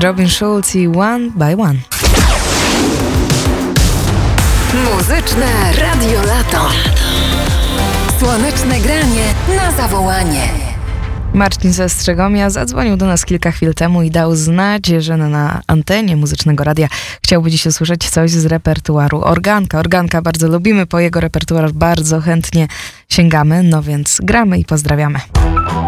Robin Schulz i One by One. Muzyczne Radio Lato. Słoneczne granie na zawołanie. Marcin ze Strzegomia zadzwonił do nas kilka chwil temu i dał znać, że na antenie Muzycznego Radia chciałby dziś usłyszeć coś z repertuaru Organka. Organka bardzo lubimy, po jego repertuar bardzo chętnie sięgamy, no więc gramy i pozdrawiamy.